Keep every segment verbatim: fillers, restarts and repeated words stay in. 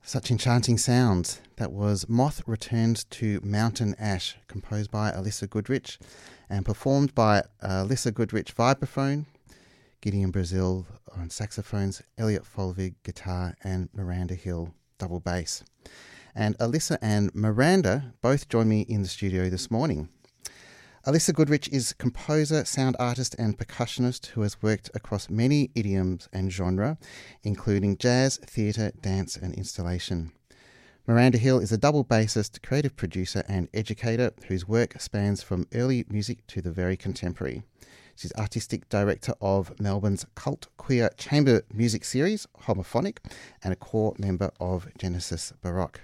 Such enchanting sounds. That was Moth Returns to Mountain Ash, composed by Alyssa Goodrich and performed by Alyssa Goodrich vibraphone, Gideon Brazil on saxophones, Elliot Folvig guitar, and Miranda Hill double bass. And Alyssa and Miranda both join me in the studio this morning. Alyssa Goodrich is composer, sound artist and percussionist who has worked across many idioms and genre, including jazz, theatre, dance and installation. Miranda Hill is a double bassist, creative producer and educator whose work spans from early music to the very contemporary. She's artistic director of Melbourne's cult queer chamber music series, Homophonic, and a core member of Genesis Baroque.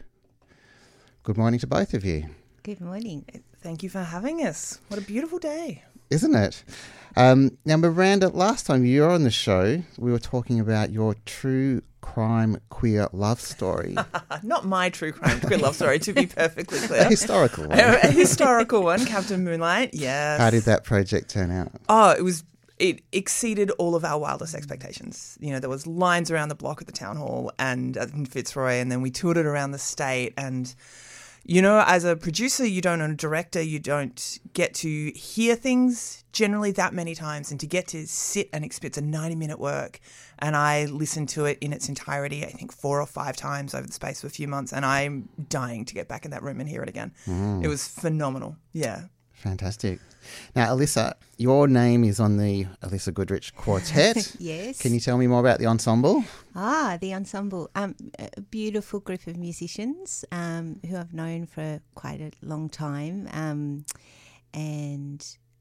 Good morning to both of you. Good morning. Thank you for having us. What a beautiful day. Isn't it? Um, now, Miranda, last time you were on the show, we were talking about your true crime queer love story. Not my true crime queer love story, to be perfectly clear. A historical one. A, a historical one, Captain Moonlight, yes. How did that project turn out? Oh, it was... It exceeded all of our wildest expectations. You know, there was lines around the block at the town hall and in Fitzroy, and then we toured it around the state. And, you know, as a producer, you don't, and a director, you don't get to hear things generally that many times, and to get to sit and experience a ninety-minute work. And I listened to it in its entirety, I think four or five times over the space of a few months, and I'm dying to get back in that room and hear it again. Mm. It was phenomenal. Yeah. Fantastic. Now, Alyssa, your name is on the Alyssa Goodrich Quartet. Yes. Can you tell me more about the ensemble? Ah, the ensemble. Um, a beautiful group of musicians um, who I've known for quite a long time. Um, and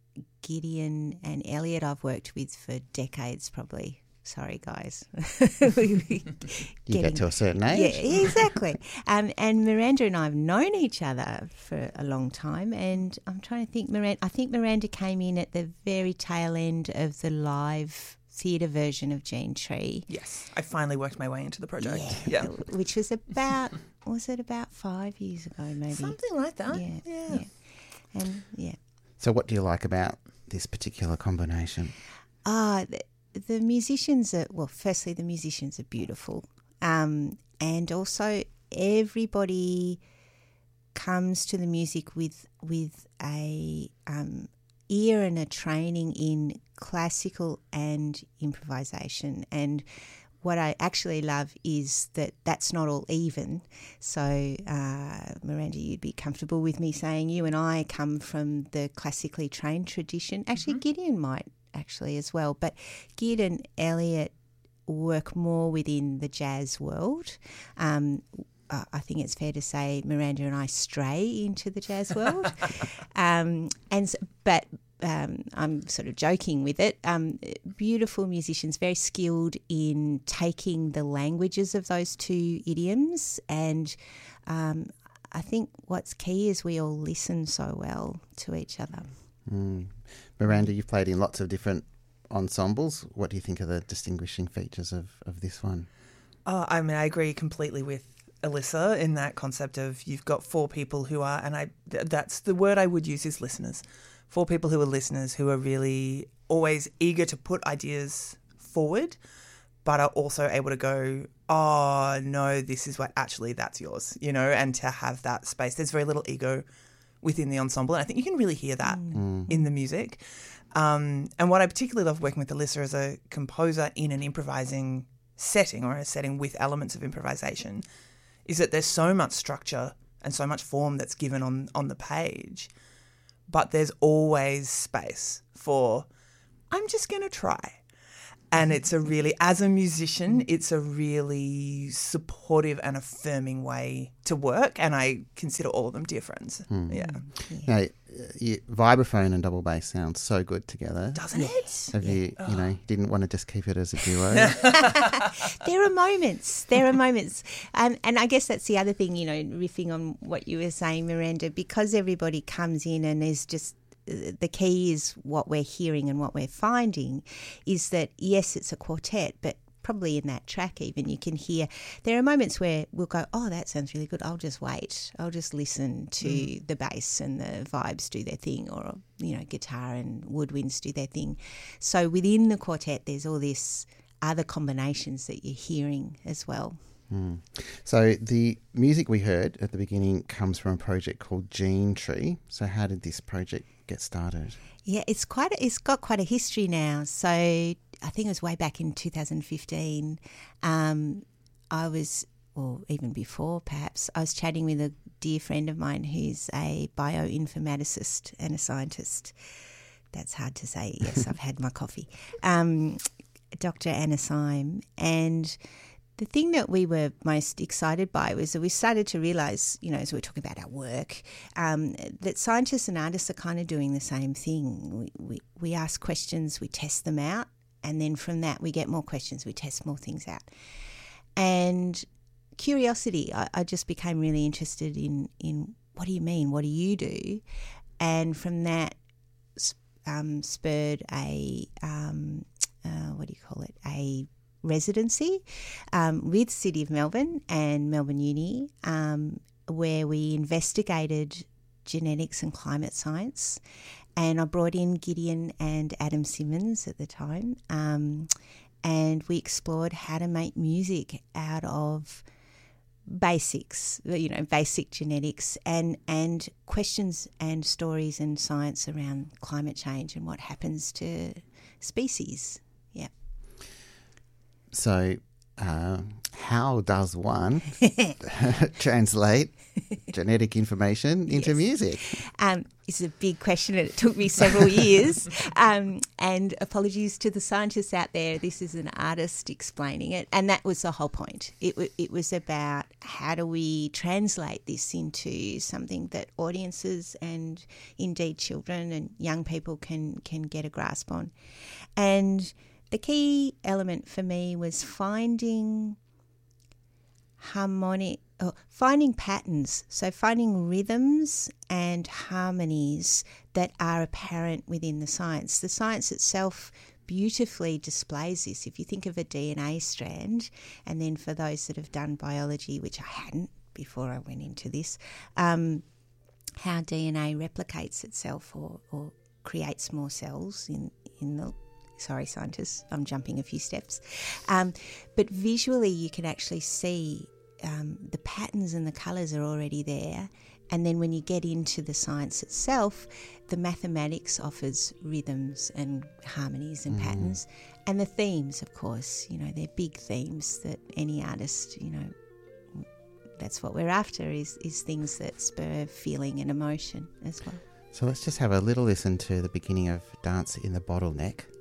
Gideon and Elliot I've worked with for decades probably. Sorry, guys. you get to a certain age. Yeah, exactly. um, and Miranda and I have known each other for a long time, and I'm trying to think, Miranda, I think Miranda came in at the very tail end of the live theatre version of Gene Tree. Yes, I finally worked my way into the project. Yeah, yeah. Which was about, was it about five years ago maybe? Something like that. Yeah, yeah. yeah. And, yeah. So what do you like about this particular combination? Ah, uh, The musicians are, well, firstly, the musicians are beautiful. Um, and also everybody comes to the music with with a um, ear and a training in classical and improvisation. And what I actually love is that that's not all even. So, uh, Miranda, you'd be comfortable with me saying you and I come from the classically trained tradition. Actually, mm-hmm. Gideon might. actually as well. But Gid and Elliot work more within the jazz world. Um, uh, I think it's fair to say Miranda and I stray into the jazz world. um, and so, But um, I'm sort of joking with it. Um, beautiful musicians, very skilled in taking the languages of those two idioms. And um, I think what's key is we all listen so well to each other. Mm. Miranda, you've played in lots of different ensembles. What do you think are the distinguishing features of, of this one? Oh, I mean, I agree completely with Alyssa in that concept of you've got four people who are, and I th- that's the word I would use is listeners. Four people who are listeners who are really always eager to put ideas forward, but are also able to go, oh, no, this is what actually that's yours, you know, and to have that space. There's very little ego within the ensemble, and I think you can really hear that mm. in the music. Um, and what I particularly love working with Alyssa as a composer in an improvising setting or a setting with elements of improvisation is that there's so much structure and so much form that's given on, on the page, but there's always space for, I'm just going to try. And it's a really, as a musician, it's a really supportive and affirming way to work. And I consider all of them dear friends. Mm. Yeah. yeah. Now, you, vibraphone and double bass sound so good together. Doesn't it? Have yeah. you, you know, didn't want to just keep it as a duo? There are moments. There are moments. Um, and I guess that's the other thing, you know, riffing on what you were saying, Miranda, because everybody comes in and is just, the key is what we're hearing and what we're finding is that, yes, it's a quartet, but probably in that track even you can hear there are moments where we'll go, oh, that sounds really good. I'll just wait. I'll just listen to mm. the bass and the vibes do their thing, or, you know, guitar and woodwinds do their thing. So within the quartet, there's all this other combinations that you're hearing as well. Mm. So the music we heard at the beginning comes from a project called Gene Tree. So how did this project get started? Yeah, it's quite a, it's got quite a history now. So I think it was way back in two thousand fifteen. Um, I was, or even before perhaps, I was chatting with a dear friend of mine who's a bioinformaticist and a scientist. That's hard to say. Yes, I've had my coffee. Um, Doctor Anna Syme. And the thing that we were most excited by was that we started to realise, you know, as we were talking about our work, um, that scientists and artists are kind of doing the same thing. We, we, we ask questions, we test them out, and then from that we get more questions, we test more things out. And curiosity, I, I just became really interested in, in what do you mean, what do you do? And from that um, spurred a, um, uh, what do you call it, a residency um, with City of Melbourne and Melbourne Uni, um, where we investigated genetics and climate science. And I brought in Gideon and Adam Simmons at the time, um, and we explored how to make music out of basics, you know, basic genetics and, and questions and stories and science around climate change and what happens to species. Yeah. So uh, how does one translate genetic information into Yes. music? Um, it's a big question and it took me several years. Um, and apologies to the scientists out there, this is an artist explaining it. And that was the whole point. It, w- it was about how do we translate this into something that audiences and indeed children and young people can, can get a grasp on. And the key element for me was finding harmonic, oh, finding patterns, so finding rhythms and harmonies that are apparent within the science. The science itself beautifully displays this. If you think of a D N A strand, and then for those that have done biology, which I hadn't before I went into this, um, how D N A replicates itself or, or creates more cells in, in the Sorry, scientists, I'm jumping a few steps. Um, but visually you can actually see um, the patterns and the colours are already there. And then when you get into the science itself, the mathematics offers rhythms and harmonies and mm. patterns. And the themes, of course, you know, they're big themes that any artist, you know, that's what we're after is, is things that spur feeling and emotion as well. So let's just have a little listen to the beginning of Dance in the Bottleneck.